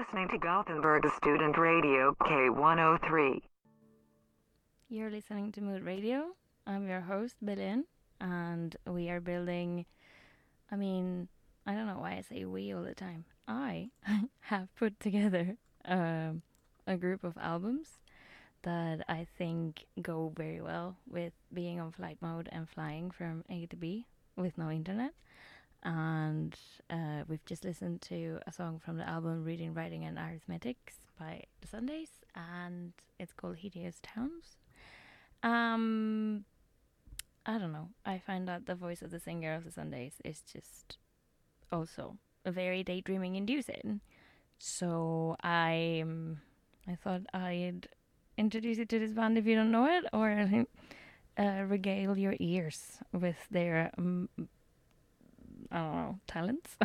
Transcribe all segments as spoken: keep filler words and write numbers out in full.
listening to Gothenburg Student Radio K one oh three. You're listening to Mood Radio. I'm your host, Belen, and we are building. I mean, I don't know why I say we all the time. I have put together um, a group of albums that I think go very well with being on flight mode and flying from A to B with no internet. And uh, we've just listened to a song from the album Reading, Writing, and Arithmetics by The Sundays, and it's called Hideous Towns. Um, I don't know. I find that the voice of the singer of The Sundays is just also very daydreaming inducing. So I, um, I thought I'd introduce you to this band if you don't know it, or uh, regale your ears with their um, I don't know, talents.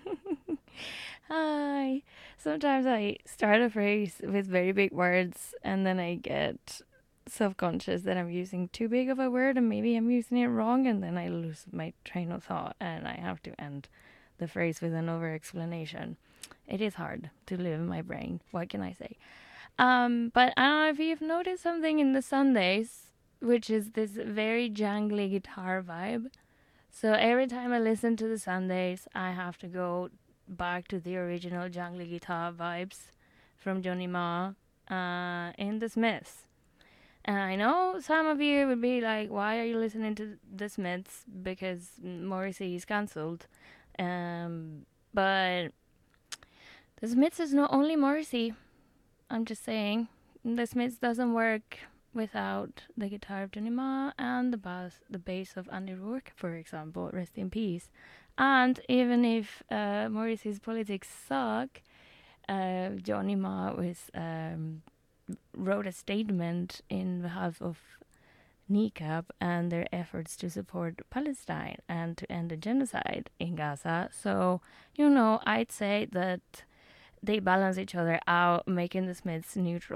Hi. Sometimes I start a phrase with very big words and then I get self-conscious that I'm using too big of a word and maybe I'm using it wrong, and then I lose my train of thought and I have to end the phrase with an over-explanation. It is hard to live in my brain. What can I say? Um, but I don't know if you've noticed something in the Sundays, which is this very jangly guitar vibe. So every time I listen to the Sundays, I have to go back to the original jangly guitar vibes from Johnny Marr uh, in The Smiths. And I know some of you would be like, why are you listening to The Smiths? Because Morrissey is cancelled. Um, but The Smiths is not only Morrissey. I'm just saying. The Smiths doesn't work without the guitar of Johnny Marr and the bass, the bass of Andy Rourke, for example, rest in peace. And even if uh, Morrissey's politics suck, uh, Johnny Marr was, um, wrote a statement in behalf of NICAP and their efforts to support Palestine and to end the genocide in Gaza. So, you know, I'd say that they balance each other out, making the Smiths neutral.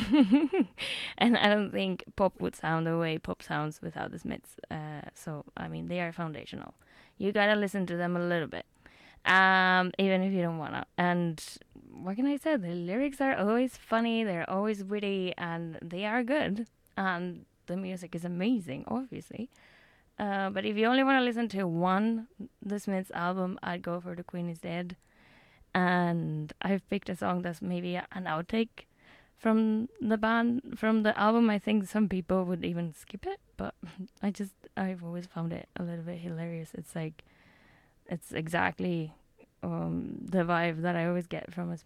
And I don't think pop would sound the way pop sounds without the Smiths. Uh, so, I mean, they are foundational. You gotta listen to them a little bit, um, even if you don't wanna. And what can I say? The lyrics are always funny, they're always witty, and they are good. And the music is amazing, obviously. Uh, but if you only want to listen to one The Smiths album, I'd go for The Queen is Dead. And I've picked a song that's maybe an outtake from the band, from the album. I think some people would even skip it, but I just, I've always found it a little bit hilarious. It's like, it's exactly um, the vibe that I always get from a